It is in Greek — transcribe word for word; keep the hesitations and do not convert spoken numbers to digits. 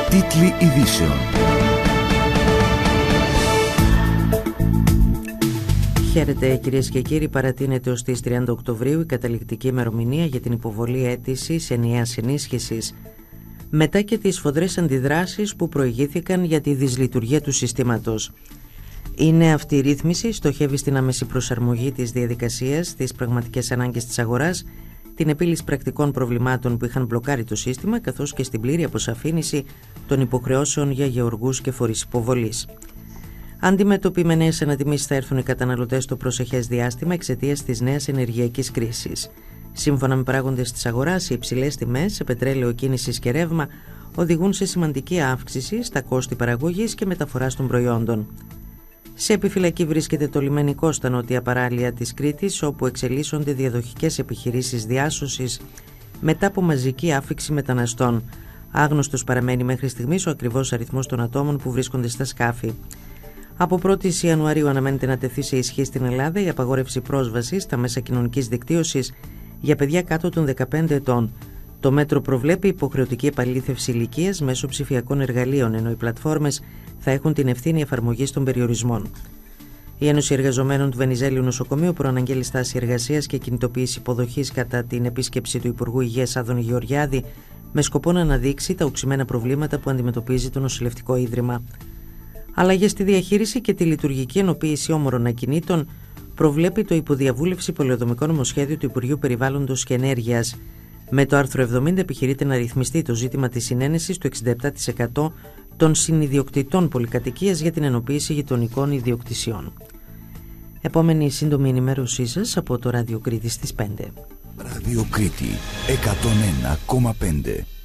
Τίτλοι ειδήσεων. Χαίρετε κυρίες και κύριοι, παρατείνεται ως τις τριάντα Οκτωβρίου η καταληκτική ημερομηνία για την υποβολή αίτησης ενιαίας ενίσχυσης, μετά και τις σφοδρές αντιδράσεις που προηγήθηκαν για τη δυσλειτουργία του συστήματος. Είναι αυτή η ρύθμιση στοχεύει στην άμεση προσαρμογή της διαδικασίας στις πραγματικές ανάγκες της αγοράς, την επίλυση πρακτικών προβλημάτων που είχαν μπλοκάρει το σύστημα, καθώς και στην πλήρη αποσαφήνιση των υποχρεώσεων για γεωργούς και φορείς υποβολής. Αντιμέτωποι με νέες ανατιμήσεις θα έρθουν οι καταναλωτές στο προσεχές διάστημα εξαιτίας της νέας ενεργειακής κρίσης. Σύμφωνα με παράγοντες της αγοράς, οι υψηλές τιμές σε πετρέλαιο, κίνησης και ρεύμα οδηγούν σε σημαντική αύξηση στα κόστη παραγωγής και μεταφοράς των προϊόντων. Σε επιφυλακή βρίσκεται το λιμενικό στα νότια παράλια της Κρήτης, όπου εξελίσσονται διαδοχικές επιχειρήσεις διάσωσης μετά από μαζική άφιξη μεταναστών. Άγνωστος παραμένει μέχρι στιγμής ο ακριβώς αριθμός των ατόμων που βρίσκονται στα σκάφη. Από πρώτη Ιανουαρίου αναμένεται να τεθεί σε ισχύ στην Ελλάδα η απαγόρευση πρόσβασης στα μέσα κοινωνικής δικτύωσης για παιδιά κάτω των δεκαπέντε ετών. Το μέτρο προβλέπει υποχρεωτική επαλήθευση ηλικίας μέσω ψηφιακών εργαλείων, ενώ οι πλατφόρμες θα έχουν την ευθύνη εφαρμογής των περιορισμών. Η Ένωση Εργαζομένων του Βενιζέλιου Νοσοκομείου προαναγγέλει στάση εργασίας και κινητοποίηση υποδοχής κατά την επίσκεψη του Υπουργού Υγείας Άδωνη Γεωργιάδη, με σκοπό να αναδείξει τα οξυμένα προβλήματα που αντιμετωπίζει το νοσηλευτικό ίδρυμα. Αλλαγές στη διαχείριση και τη λειτουργική ενοποίηση όμορων ακινήτων προβλέπει το υποδιαβούλευση πολεοδομικό νομοσχέδιο του Υπουργείου Περιβάλλοντος και Ενέργειας. Με το άρθρο εβδομήντα επιχειρείται να ρυθμιστεί το ζήτημα της συνένεσης του εξήντα επτά τοις εκατό των συνιδιοκτητών πολυκατοικίας για την ενοποίηση γειτονικών ιδιοκτησιών. Επόμενη σύντομη ενημέρωσή σας από το Ράδιο Κρήτη στις πέντε. Ράδιο Κρήτη εκατόν ένα κόμμα πέντε.